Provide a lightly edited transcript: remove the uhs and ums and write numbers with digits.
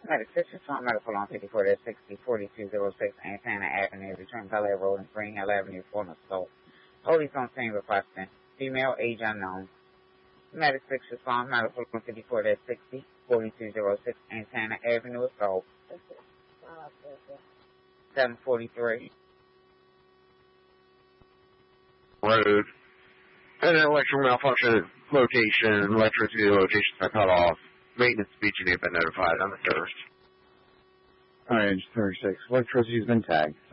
Medic 6 respond medical on 54 60 4206 Antenna Avenue, between Bel Air Road and Green Hill Avenue, Fort Stowe. Police on scene requesting female, age unknown. Medic 6 respond medical on 54 60 4206 Antenna Avenue, Stowe. 743 Road. And an electrical malfunction location, electricity locations are cut off. Maintenance speech, you have been notified on the 1st. Orange 36. Electricity has been tagged.